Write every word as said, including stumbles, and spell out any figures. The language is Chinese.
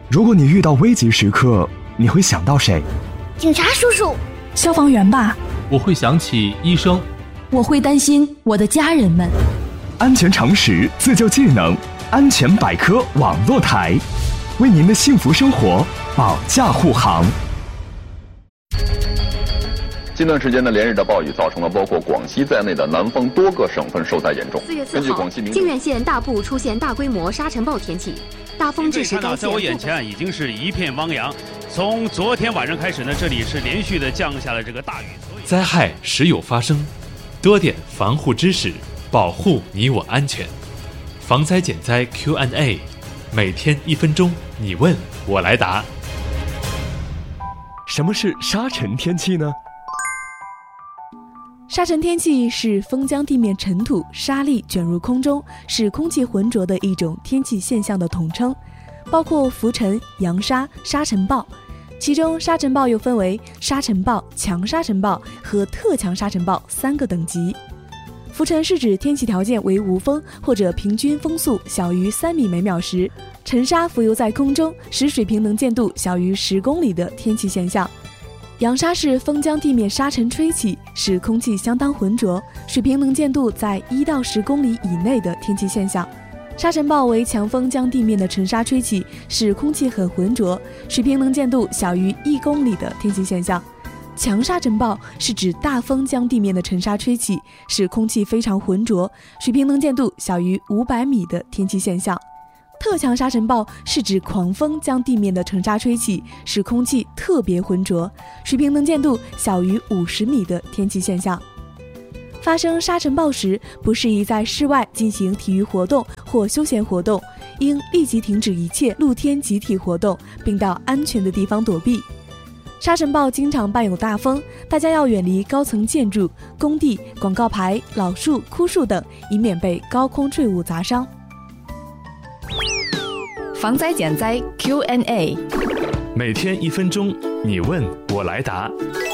如果你遇到危急时刻，你会想到谁？ 警察叔叔， 消防员吧。 我会想起医生。 我会担心我的家人们。 安全常识，自救技能，安全百科网络台，为您的幸福生活保驾护航。 近段时间的连日的暴雨造成了包括广西在内的南方多个省份受灾严重。 四月四号，靖远县大部出现大规模沙尘暴天气，大风致使该县。 在我眼前已经是一片汪洋。从昨天晚上开始呢，这里是连续的降下了这个大雨。 灾害时有发生，多点防护知识，保护你我安全。防灾减灾 Q and A， 每天一分钟，你问我来答。 什么是沙尘天气呢？ 沙尘天气是风将地面尘土、沙粒卷入空中，使空气浑浊的一种天气现象的统称，包括浮尘、扬沙、沙尘暴。其中沙尘暴又分为沙尘暴、强沙尘暴和特强沙尘暴三个等级。浮尘是指天气条件为无风或者平均风速小于三米每秒时，尘沙浮游在空中，使水平能见度小于十公里的天气现象。扬沙是风将地面沙尘吹起，使空气相当浑浊，水平能见度在一到十公里以内的天气现象。沙尘暴为强风将地面的尘沙吹起，使空气很浑浊，水平能见度小于一公里的天气现象。强沙尘暴是指大风将地面的尘沙吹起，使空气非常浑浊，水平能见度小于五百米的天气现象。特强沙尘暴是指狂风将地面的尘沙吹起，使空气特别浑浊，水平能见度小于五十米的天气现象。发生沙尘暴时，不适宜在室外进行体育活动或休闲活动，应立即停止一切露天集体活动，并到安全的地方躲避。沙尘暴经常伴有大风，大家要远离高层建筑、工地、广告牌、老树、枯树等，以免被高空坠物砸伤。 防灾减灾 Q and A， 每天一分钟，你问我来答。